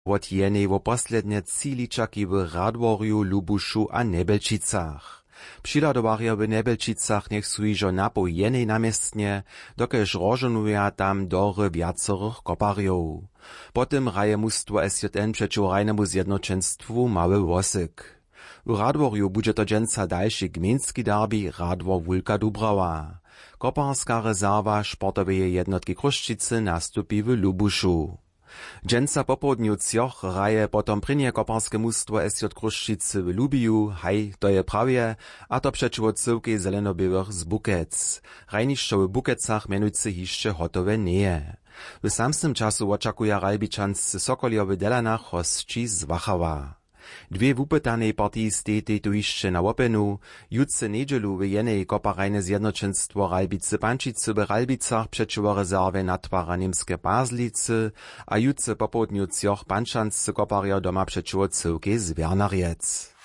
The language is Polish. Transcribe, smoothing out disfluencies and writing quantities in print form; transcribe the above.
Wot jenej wo posledne ciličaki w Radworju, Lubuszu a Nebelčicach. Přihladowarja w Nebelčicach nech su ižo napo jenej namiestnie, dokež rožonuja tam dory wiacorych koparjow. Potem raje mustwo SJN przeciw rajnemu zjednoczenstwu mały wosyk. W Radworju bude to dżęca dalszy gminski derby Radwor Wulka Dubrawa. Koparska rezerwa sportoweje jednotki Kruščice nastupi w Lubuszu. Dżęca popołudniu cioch raje potom prynie koparskie mustwo SJ Kruščice w Lubiju, haj, to je prawie, a to przeciwo cyłki zelenobiałych z Bukec. Rajniszczo w Bukecach mianujcy hiszcze hotowe nie. W samym czasu oczekuje Ralbičanscy Sokoljowy Delanach hostči z Wachawa. Dwie wupytanej partii stety tu jeszcze na łopenu, jutce niedzielu w jenej koparajne zjednoczenstwo Ralbice Pančice w Ralbicach przeciwo rezerwie natwara niemskie Bazlice, a jutce popołudniu cioch Pančanscy koparja doma przeciwo cyłki z Wernariec.